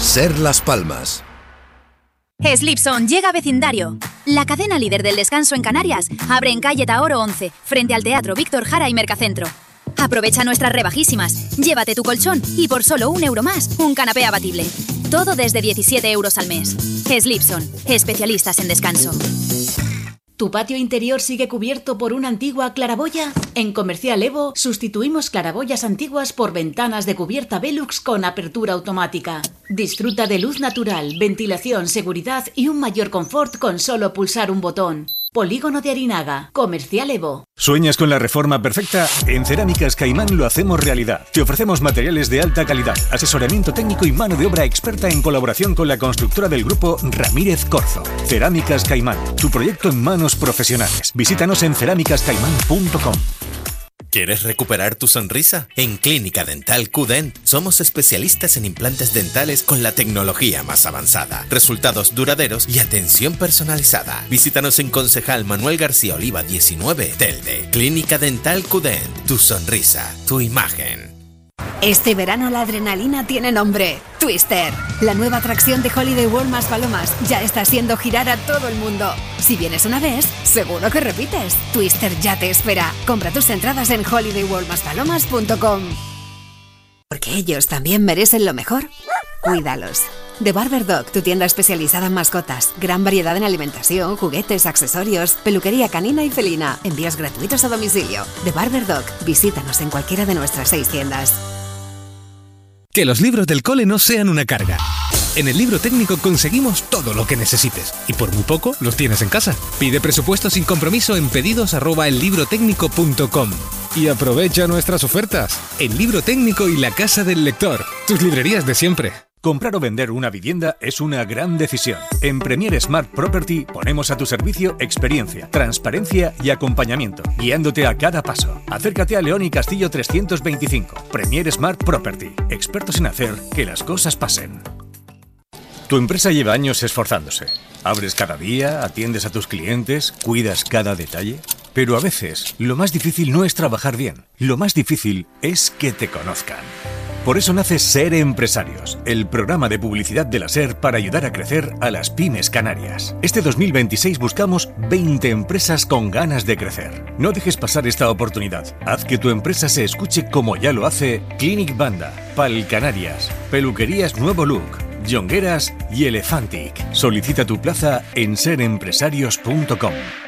Ser Las Palmas. Slipson llega a vecindario. La cadena líder del descanso en Canarias abre en calle Tahoro 11, frente al Teatro Víctor Jara y Mercacentro. Aprovecha nuestras rebajísimas. Llévate tu colchón y por solo €1 más, un canapé abatible. Todo desde 17 € al mes. Slipson, especialistas en descanso. ¿Tu patio interior sigue cubierto por una antigua claraboya? En Comercial Evo sustituimos claraboyas antiguas por ventanas de cubierta Velux con apertura automática. Disfruta de luz natural, ventilación, seguridad y un mayor confort con solo pulsar un botón. Polígono de Arinaga. Comercial Evo. ¿Sueñas con la reforma perfecta? En Cerámicas Caimán lo hacemos realidad. Te ofrecemos materiales de alta calidad, asesoramiento técnico y mano de obra experta en colaboración con la constructora del grupo Ramírez Corzo. Cerámicas Caimán, tu proyecto en manos profesionales. Visítanos en cerámicascaimán.com. ¿Quieres recuperar tu sonrisa? En Clínica Dental QDent somos especialistas en implantes dentales con la tecnología más avanzada, resultados duraderos y atención personalizada. Visítanos en Concejal Manuel García Oliva 19, Telde. Clínica Dental QDent, tu sonrisa, tu imagen. Este verano la adrenalina tiene nombre, Twister. La nueva atracción de Holiday World Más Palomas ya está haciendo girar a todo el mundo. Si vienes una vez, seguro que repites. Twister ya te espera. Compra tus entradas en holidayworldmaspalomas.com. Porque ellos también merecen lo mejor. Cuídalos. The Barber Dog, tu tienda especializada en mascotas. Gran variedad en alimentación, juguetes, accesorios, peluquería canina y felina. Envíos gratuitos a domicilio. The Barber Dog. Visítanos en cualquiera de nuestras 6 tiendas. Que los libros del cole no sean una carga. En el Libro Técnico conseguimos todo lo que necesites. Y por muy poco los tienes en casa. Pide presupuesto sin compromiso en pedidos@ellibrotecnico.com. Y aprovecha nuestras ofertas. El Libro Técnico y la Casa del Lector. Tus librerías de siempre. Comprar o vender una vivienda es una gran decisión. En Premier Smart Property ponemos a tu servicio experiencia, transparencia y acompañamiento, guiándote a cada paso. Acércate a León y Castillo 325. Premier Smart Property, expertos en hacer que las cosas pasen. Tu empresa lleva años esforzándose. Abres cada día, atiendes a tus clientes, cuidas cada detalle. Pero a veces, lo más difícil no es trabajar bien. Lo más difícil es que te conozcan. Por eso nace Ser Empresarios, el programa de publicidad de la SER para ayudar a crecer a las pymes canarias. Este 2026 buscamos 20 empresas con ganas de crecer. No dejes pasar esta oportunidad. Haz que tu empresa se escuche como ya lo hace Clinic Banda, Pal Canarias, Peluquerías Nuevo Look, Jongueras y Elefantic. Solicita tu plaza en serempresarios.com.